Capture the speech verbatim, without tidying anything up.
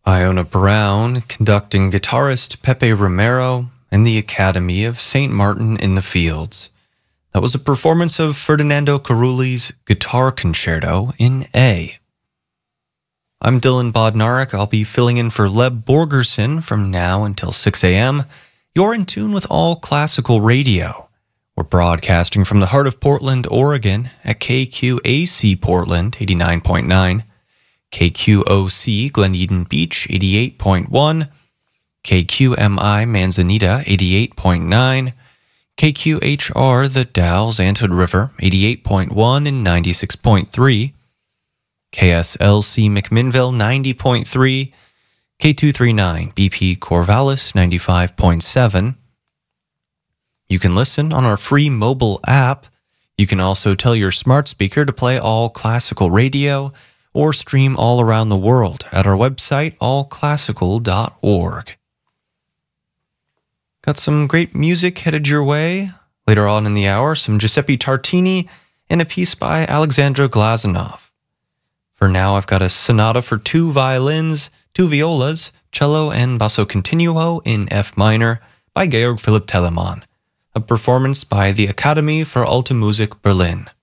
Iona Brown conducting guitarist Pepe Romero and the Academy of Saint Martin in the Fields. That was a performance of Ferdinando Carulli's Guitar Concerto in A. I'm Dylan Bodnarik. I'll be filling in for Leb Borgerson from now until six a.m. You're in tune with All Classical Radio. We're broadcasting from the heart of Portland, Oregon at K Q A C Portland eighty-nine point nine, K Q O C Glen Eden Beach eighty-eight point one, K Q M I Manzanita eighty-eight point nine, K Q H R The Dalles Anthood River eighty-eight point one and ninety-six point three, K S L C McMinnville ninety point three, K two thirty-nine B P Corvallis ninety-five point seven. You can listen on our free mobile app. You can also tell your smart speaker to play All Classical Radio or stream all around the world at our website, all classical dot org. Got some great music headed your way. Later on in the hour, some Giuseppe Tartini and a piece by Alexandra Glazunov. For now, I've got a sonata for two violins, two violas, cello, and basso continuo in F minor by Georg Philipp Telemann, a performance by the Academy for Alte Musik Berlin.